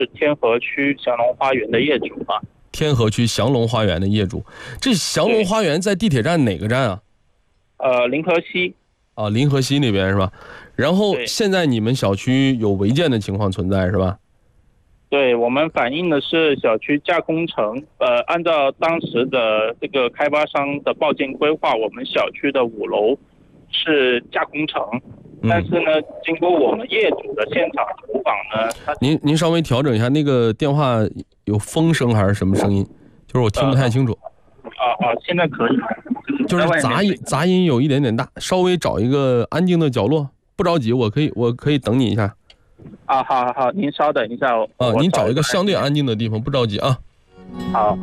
是天河区祥龙花园的业主啊。 天河区祥龙花园的业主，这祥龙花园在地铁站哪个站啊？ 临河西。 啊，临河西那边是吧？然后现在你们小区有违建的情况存在是吧？ 对，我们反映的是小区架空层，按照当时的这个开发商的报建规划，我们小区的5楼是架空层，但是呢，经过我们业主的现场走访呢， 您稍微调整一下，那个电话有风声还是什么声音？就是我听不太清楚。 现在可以。 就是杂音有一点点大，稍微找一个安静的角落，不着急，我可以等你一下。 好，您稍等一下。 您找一个相对安静的地方，不着急啊。 好。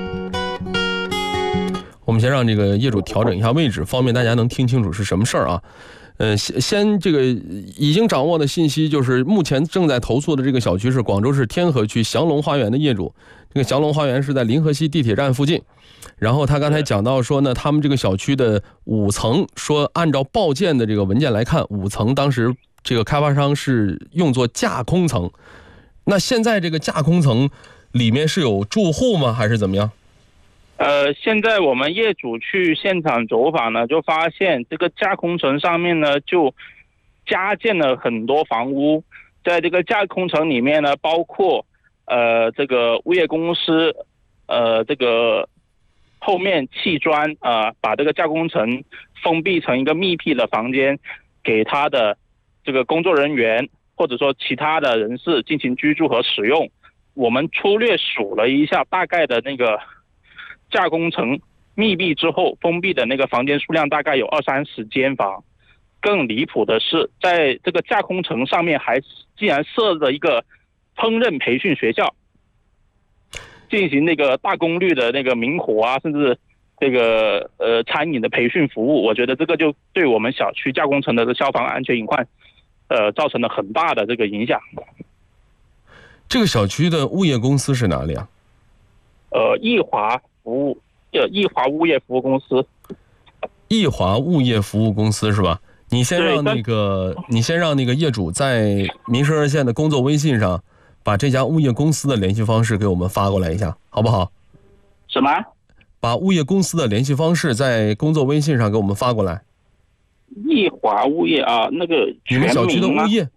我们先让这个业主调整一下位置，方便大家能听清楚是什么事儿啊。先这个已经掌握的信息就是，目前正在投诉的这个小区是广州市天河区祥龙花园的业主。这个祥龙花园是在临河西地铁站附近。然后他刚才讲到说呢，他们这个小区的5层，说按照报建的这个文件来看，5层当时这个开发商是用作架空层。那现在这个架空层里面是有住户吗？还是怎么样？ 现在我们业主去现场走访呢，就发现这个架空层上面呢，就加建了很多房屋。在这个架空层里面呢，包括这个物业公司这个后面砌砖把这个架空层封闭成一个密闭的房间，给他的这个工作人员或者说其他的人士进行居住和使用。我们粗略数了一下，大概的那个架空层密闭之后封闭的那个房间数量大概有20-30间房。更离谱的是，在这个架空层上面还竟然设了一个烹饪培训学校，进行那个大功率的那个明火甚至这个餐饮的培训服务。我觉得这个就对我们小区架空层的消防安全隐患造成了很大的这个影响。 这个小区的物业公司是哪里啊？ 易华物业服务公司。 易华物业服务公司是吧？你先让那个业主在民生热线的工作微信上把这家物业公司的联系方式给我们发过来一下，好不好？ 什么？ 把物业公司的联系方式在工作微信上给我们发过来。 易华物业那个你们小区的物业，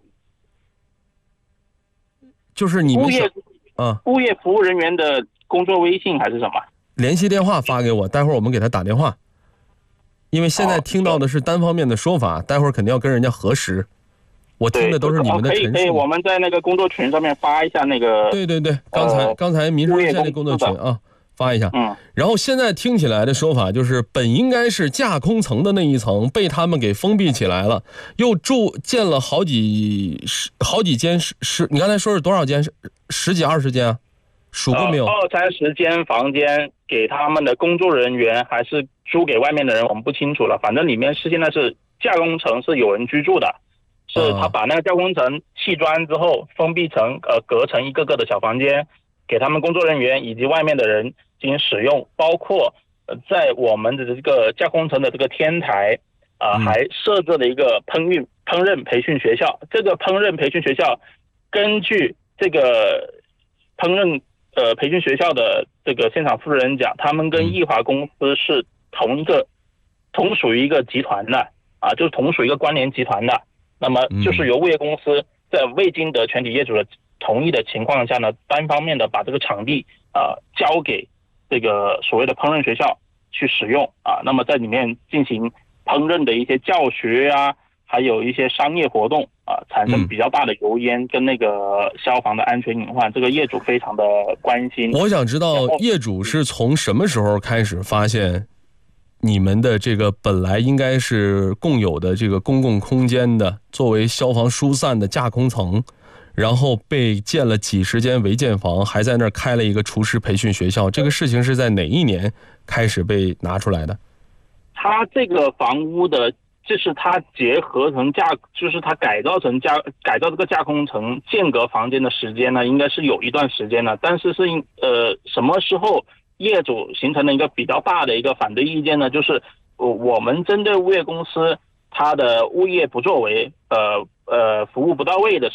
就是你们物业服务人员的工作微信还是什么？ 联系电话发给我，待会儿我们给他打电话。因为现在听到的是单方面的说法，待会儿肯定要跟人家核实。我听的都是你们的陈述。 可以，我们在那个工作群上面发一下那个。 对，刚才民生热线的工作群发一下。然后现在听起来的说法就是，本应该是架空层的那一层被他们给封闭起来了，又建了好几间你刚才说是多少间？10几20间啊？数过没有 ？20-30间房间给他们的工作人员，还是租给外面的人，我们不清楚了。反正里面现在是架空层，是有人居住的，是他把那个架空层砌砖之后封闭成隔成一个个的小房间，给他们工作人员以及外面的人进行使用。包括在我们的这个架空层的这个天台还设置了一个烹饪培训学校。这个烹饪培训学校根据这个烹饪培训学校的这个现场负责人讲，他们跟易华公司是同属于一个集团的就是同属一个关联集团的。那么就是由物业公司在未经得全体业主的同意的情况下呢，单方面的把这个场地交给这个所谓的烹饪学校去使用那么在里面进行烹饪的一些教学还有一些商业活动产生比较大的油烟跟那个消防的安全隐患，这个业主非常的关心。 我想知道业主是从什么时候开始发现你们的这个本来应该是共有的这个公共空间的作为消防疏散的架空层，然后被建了几十间违建房，还在那儿开了一个厨师培训学校，这个事情是在哪一年开始被拿出来的？ 他这个房屋的就是它结合成就是它改造这个架空层间隔房间的时间呢，应该是有一段时间了。但是什么时候业主形成了一个比较大的一个反对意见呢？就是我们针对物业公司它的物业不作为服务不到位的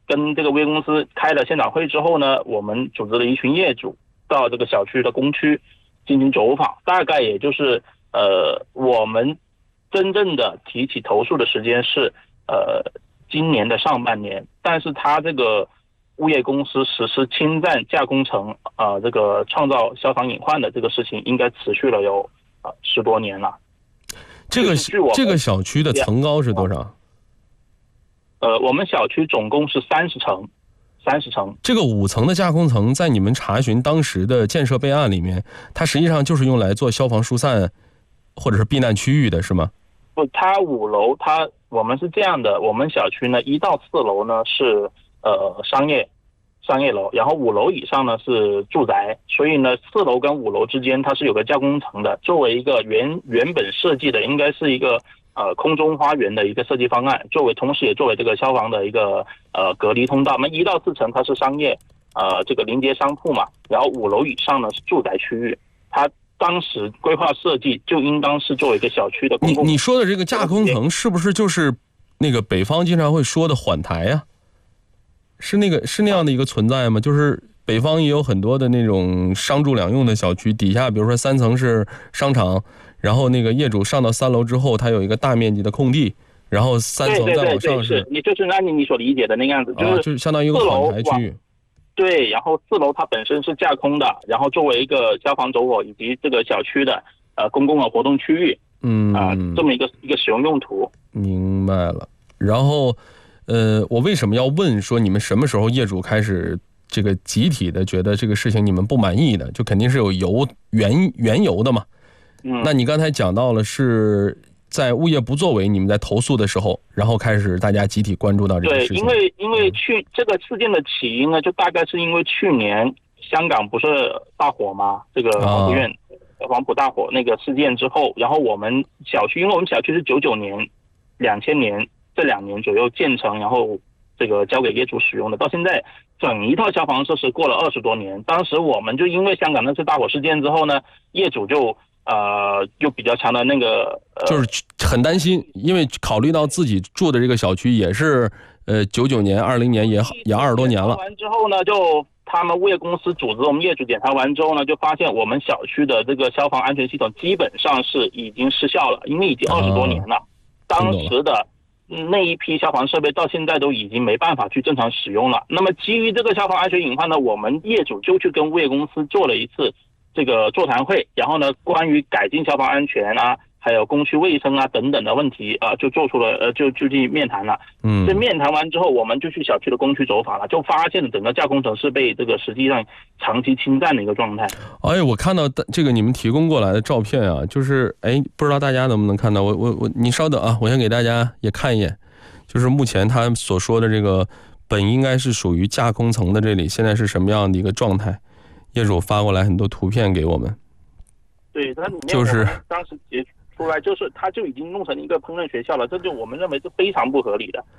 跟这个物业公司开了现场会之后呢，我们组织了一群业主到这个小区的工区进行走访，大概也就是我们真正的提起投诉的时间是今年的上半年，但是他这个物业公司实施侵占架工程这个创造消防隐患的这个事情，应该持续了有10多年了。 这个小区的层高是多少？ 我们小区总共是30层。 这个5层的架空层，在你们查询当时的建设备案里面，它实际上就是用来做消防疏散或者是避难区域的，是吗？ 不，它5楼，我们是这样的，我们小区呢1到4楼呢是商业楼，然后5楼以上呢是住宅，所以呢4楼跟5楼之间它是有个架空层的，作为一个原本设计的应该是一个空中花园的一个设计方案，同时也作为这个消防的一个隔离通道。那么1到4层它是商业这个临街商铺嘛，然后5楼以上呢是住宅区域，它当时规划设计就应当是作为一个小区的公共。 你说的这个架空层是不是就是那个北方经常会说的缓台呀？是那样的一个存在吗？就是北方也有很多的那种商住两用的小区，底下比如说3层是商场，然后那个业主上到3楼之后，它有一个大面积的空地，然后3层再往上是你就是按你所理解的那个样子， 就是相当于一个缓台区域。 对，然后4楼它本身是架空的，然后作为一个消防走火以及这个小区的公共的活动区域，这么一个使用用途。明白了。然后我为什么要问说你们什么时候业主开始这个集体的觉得这个事情你们不满意的，就肯定是有缘由的嘛。那你刚才讲到了是在物业不作为，你们在投诉的时候，然后开始大家集体关注到这个事情。 对，因为这个事件的起因呢，就大概是因为去年香港不是大火吗？这个黄埔院黄埔大火那个事件之后，然后我们小区，因为我们小区是99年、2000年这2年左右建成，然后这个交给业主使用的，到现在整一套消防设施过了20多年。当时我们就因为香港那次大火事件之后呢，业主就比较强的那个就是很担心，因为考虑到自己住的这个小区也是99年、20年也20多年了。 完之后呢，就他们物业公司组织我们业主检查完之后呢，就发现我们小区的这个消防安全系统基本上是已经失效了，因为已经20多年了。当时的那一批消防设备到现在都已经没办法去正常使用了。那么基于这个消防安全隐患呢，我们业主就去跟物业公司做了一次这个座谈会，然后呢，关于改进消防安全啊，还有公区卫生啊等等的问题就做出了就进行面谈了。这面谈完之后，我们就去小区的工区走访了，就发现整个架空层是被这个实际上长期侵占的一个状态。 我看到这个你们提供过来的照片啊，就是不知道大家能不能看到，你稍等啊，我先给大家也看一眼，就是目前他所说的这个本应该是属于架空层的这里，现在是什么样的一个状态？业主发过来很多图片给我们。 对，它里面就是当时截出来，就是它就已经弄成一个烹饪学校了，这就我们认为是非常不合理的。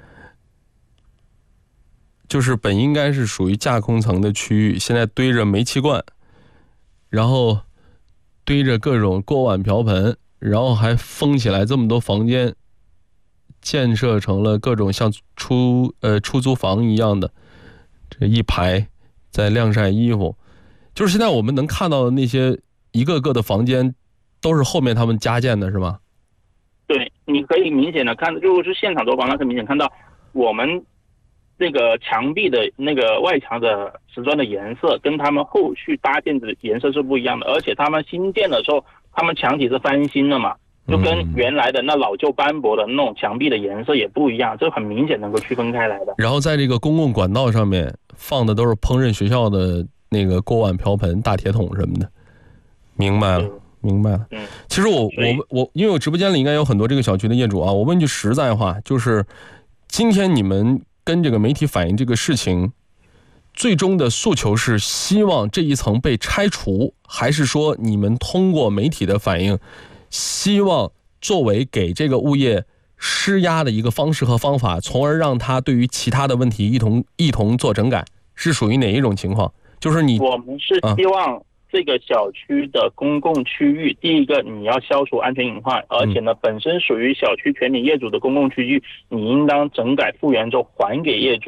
就是本应该是属于架空层的区域，现在堆着煤气罐，然后堆着各种锅碗瓢盆，然后还封起来这么多房间，建设成了各种像出租房一样的这一排在晾晒衣服。就是现在我们能看到的那些一个个的房间都是后面他们加建的，是吗？ 对，你可以明显的看，如果是现场走访，那可以明显看到我们那个墙壁的那个外墙的瓷砖的颜色跟他们后续搭建的颜色是不一样的，而且他们新建的时候，他们墙体是翻新的嘛，就跟原来的那老旧斑驳的那种墙壁的颜色也不一样，这很明显能够区分开来的。 然后在这个公共管道上面放的都是烹饪学校的那个锅碗瓢盆、大铁桶什么的。明白了。其实我因为我直播间里应该有很多这个小区的业主啊，我问句实在话，就是今天你们跟这个媒体反映这个事情，最终的诉求是希望这一层被拆除，还是说你们通过媒体的反应，希望作为给这个物业施压的一个方式和方法，从而让他对于其他的问题一同做整改，是属于哪一种情况？就是我们是希望这个小区的公共区域，第一个你要消除安全隐患，而且呢，本身属于小区全体业主的公共区域，你应当整改复原之后还给业主。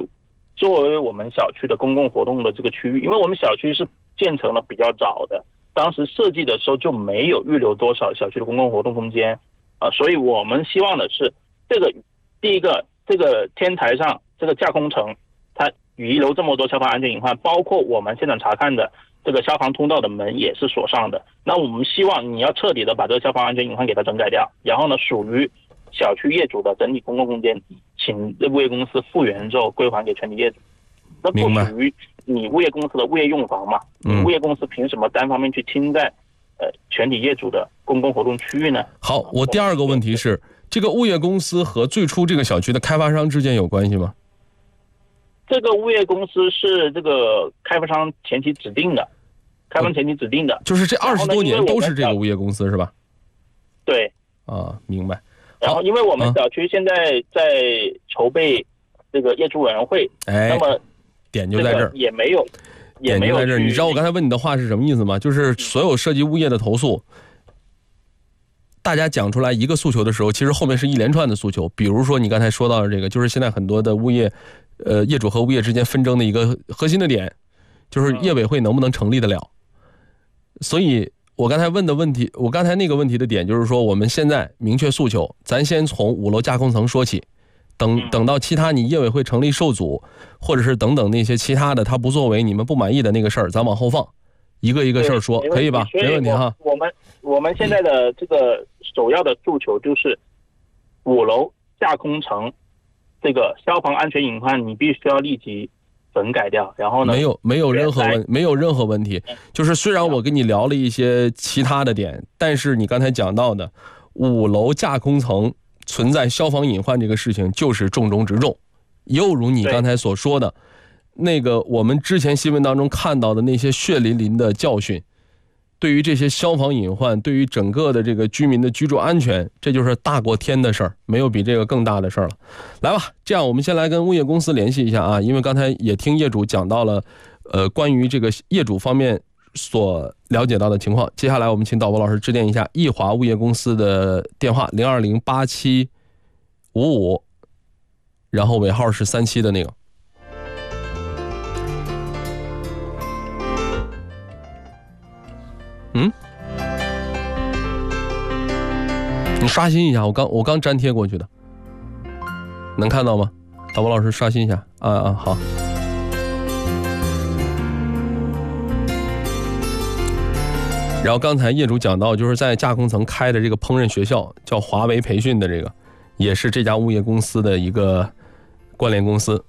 作为我们小区的公共活动的这个区域，因为我们小区是建成的比较早的，当时设计的时候就没有预留多少小区的公共活动空间所以我们希望的是这个第一个，这个天台上这个架空层它遗留这么多消防安全隐患，包括我们现场查看的这个消防通道的门也是锁上的，那我们希望你要彻底的把这个消防安全隐患给它整改掉，然后呢属于小区业主的整体公共空间请物业公司复原之后归还给全体业主，那不属于你物业公司的物业用房嘛？你物业公司凭什么单方面去侵占全体业主的公共活动区域呢？ 好，我第二个问题是，这个物业公司和最初这个小区的开发商之间有关系吗？ 这个物业公司是这个开发商前期指定的， 就是这20多年都是这个物业公司是吧？ 对。 明白。 然后因为我们小区现在在筹备这个业主委员会，那么点就在这儿， 也没有点就在这儿。你知道我刚才问你的话是什么意思吗？就是所有涉及物业的投诉，大家讲出来一个诉求的时候，其实后面是一连串的诉求。比如说你刚才说到的这个，就是现在很多的物业，业主和物业之间纷争的一个核心的点，就是业委会能不能成立得了。所以我刚才问的问题，我刚才那个问题的点就是说，我们现在明确诉求，咱先从5楼架空层说起，等到其他你业委会成立受阻，或者是等等那些其他的他不作为你们不满意的那个事儿，咱往后放，一个一个事儿说，可以吧？没问题哈。 我们现在的这个首要的诉求就是5楼架空层这个消防安全隐患，你必须要立即整改掉，然后呢，没有任何问题。就是虽然我跟你聊了一些其他的点，但是你刚才讲到的5楼架空层存在消防隐患这个事情就是重中之重。又如你刚才所说的那个我们之前新闻当中看到的那些血淋淋的教训，对于这些消防隐患，对于整个的这个居民的居住安全，这就是大过天的事儿，没有比这个更大的事儿了。来吧，这样我们先来跟物业公司联系一下啊，因为刚才也听业主讲到了关于这个业主方面所了解到的情况。接下来我们请导播老师致电一下易华物业公司的电话0208755，然后尾号是37的那个。你刷新一下，我刚粘贴过去的，能看到吗？导播老师刷新一下。好。然后刚才业主讲到，就是在架空层开的这个烹饪学校，叫华为培训的这个，也是这家物业公司的一个关联公司。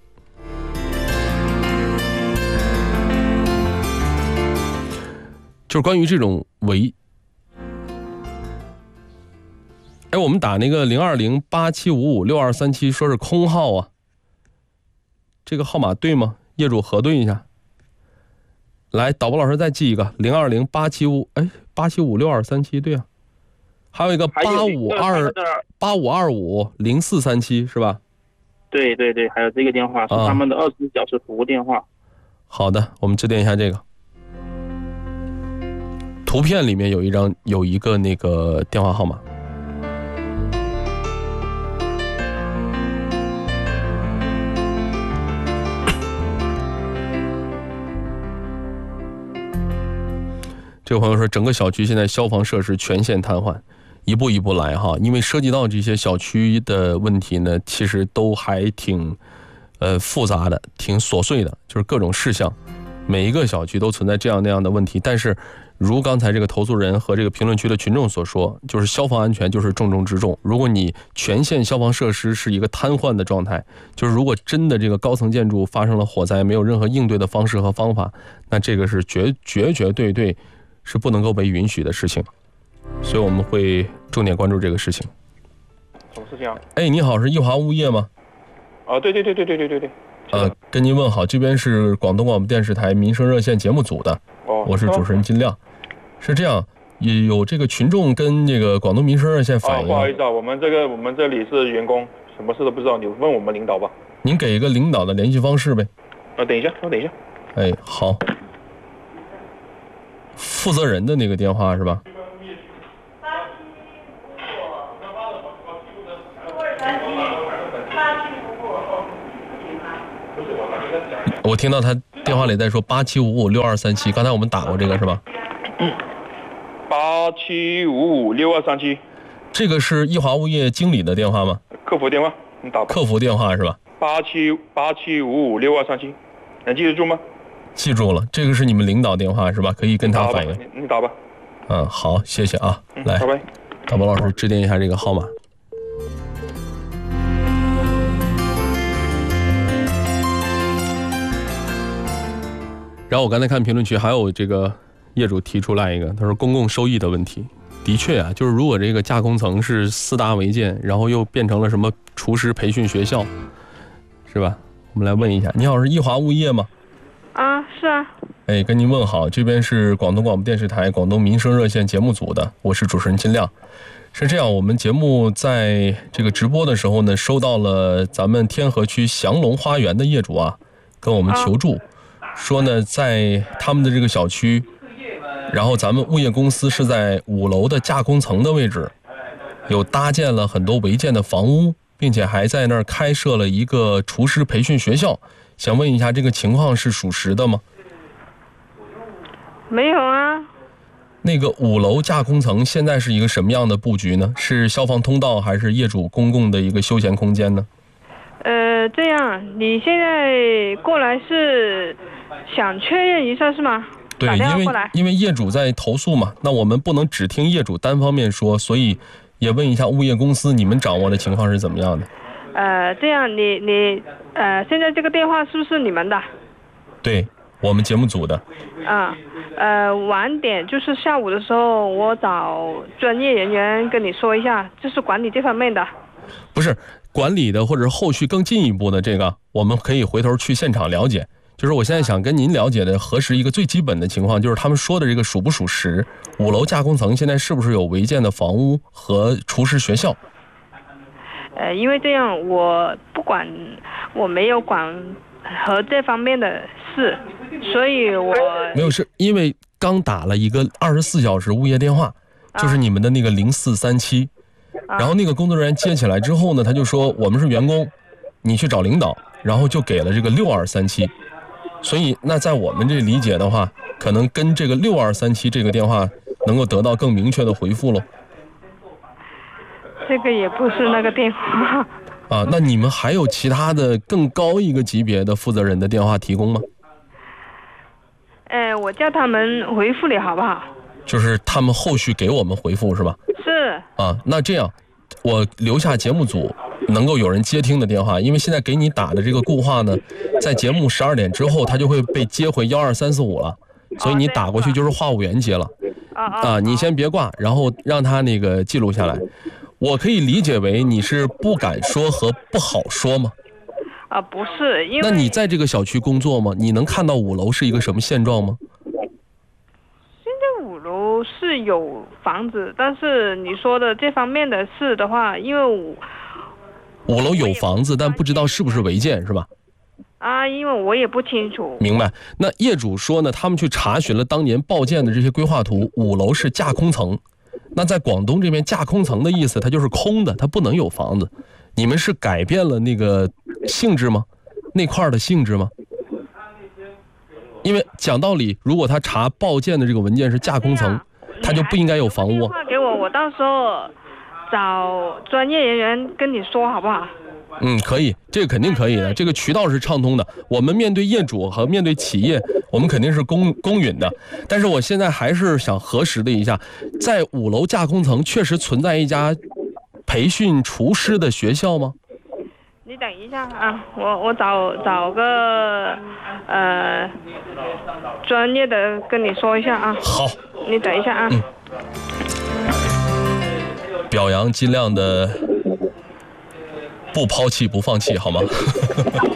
就是关于这种我们打那个02087556237说是空号啊，这个号码对吗？业主核对一下。来，导播老师再记一个02087556237，对啊，还有一个85250437是吧？ 对，还有这个电话是他们的24小时服务电话。 好的，我们致电一下这个。图片里面有一个那个电话号码。这位朋友说，整个小区现在消防设施全线瘫痪，一步一步来哈。因为涉及到这些小区的问题呢，其实都还挺复杂的，挺琐碎的，就是各种事项，每一个小区都存在这样那样的问题。但是如刚才这个投诉人和这个评论区的群众所说，就是消防安全就是重中之重。如果你全县消防设施是一个瘫痪的状态，就是如果真的这个高层建筑发生了火灾，没有任何应对的方式和方法，那这个是绝对是不能够被允许的事情。所以我们会重点关注这个事情。 什么事情啊？ 你好，是易华物业吗？ 对。 跟您问好，这边是广东广播电视台民生热线节目组的，我是主持人金亮。是这样，有这个群众跟这个广东民生热线反映。 不好意思啊，我们这里是员工，什么事都不知道，你问我们领导吧。 您给一个领导的联系方式呗。 等一下。 好。负责人的那个电话是吧？ 我听到他电话里在说87556237，刚才我们打过这个是吧 ？87556237， 这个是易华物业经理的电话吗？ 客服电话，你打吧。 客服电话是吧 ？87556237，能记得住吗？ 记住了，这个是你们领导电话是吧？可以跟他反映。 你打吧。 好，谢谢啊。来， 拜拜。 大宝老师致电一下这个号码。然后我刚才看评论区还有这个业主提出来一个，他说公共收益的问题。的确啊，就是如果这个架空层是4大违建，然后又变成了什么厨师培训学校，是吧？我们来问一下，你好，是易华物业吗？ 是啊。 跟您问好，这边是广东广播电视台广东民生热线节目组的，我是主持人金亮。是这样，我们节目在这个直播的时候呢，收到了咱们天河区祥龙花园的业主啊，跟我们求助，说呢，在他们的这个小区，然后咱们物业公司是在5楼的架空层的位置，有搭建了很多违建的房屋，并且还在那儿开设了一个厨师培训学校。想问一下，这个情况是属实的吗？ 没有啊。 那个5楼架空层现在是一个什么样的布局呢？是消防通道还是业主公共的一个休闲空间呢？ 这样，你现在过来是想确认一下是吗？ 对，因为业主在投诉嘛，那我们不能只听业主单方面说，所以也问一下物业公司，你们掌握的情况是怎么样的？ 这样你现在这个电话是不是你们的？ 对，我们节目组的。 晚点就是下午的时候，我找专业人员跟你说一下，就是管理这方面的。 不是管理的，或者后续更进一步的这个，我们可以回头去现场了解。就是我现在想跟您了解的核实一个最基本的情况，就是他们说的这个属不属实？5楼架空层现在是不是有违建的房屋和厨师学校？ 因为这样我不管，我没有管和这方面的事，所以我没有，是因为刚打了一个24小时物业电话，就是你们的那个0437，然后那个工作人员接起来之后呢，他就说我们是员工，你去找领导，然后就给了这个6237，所以那在我们这理解的话，可能跟这个6237这个电话能够得到更明确的回复咯。 这个也不是那个电话。 那你们还有其他的更高一个级别的负责人的电话提供吗？ 我叫他们回复你好不好？ 就是他们后续给我们回复是吧？ 是。 那这样，我留下节目组能够有人接听的电话，因为现在给你打的这个固话呢，在节目12点之后，它就会被接回12345了，所以你打过去就是话务员接了。你先别挂，然后让他那个记录下来。我可以理解为你是不敢说和不好说吗？ 不是，因为那你在这个小区工作吗？你能看到5楼是一个什么现状吗？ 现在5楼是有房子，但是你说的这方面的事的话，因为 5楼有房子，但不知道是不是违建是吧？ 因为我也不清楚。 明白。那业主说呢，他们去查询了当年报建的这些规划图，5楼是架空层。那在广东这边，架空层的意思它就是空的，它不能有房子。你们是改变了那个性质吗？那块的性质吗？因为讲道理，如果他查报建的这个文件是架空层，他就不应该有房屋。 电话给我到时候找专业人员跟你说好不好？ 可以，这个肯定可以的，这个渠道是畅通的。我们面对业主和面对企业，我们肯定是公允的。但是我现在还是想核实的一下，在5楼架空层确实存在一家培训厨师的学校吗？ 你等一下我找个专业的跟你说一下啊。 好， 你等一下啊。 表扬金亮的不抛弃不放弃好吗？